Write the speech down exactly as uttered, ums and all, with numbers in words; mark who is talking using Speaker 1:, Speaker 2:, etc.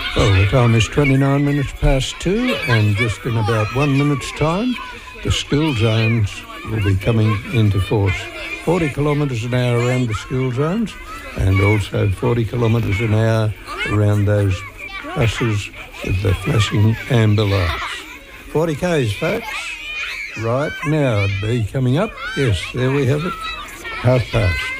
Speaker 1: Well, the time is twenty-nine minutes past two, and just in about one minute's time, the school zones will be coming into force. forty kilometres an hour around the school zones, and also forty kilometres an hour around those buses with the flashing amber lights. forty k's, folks. Right now, it'd be coming up. Yes, there we have it. Half past.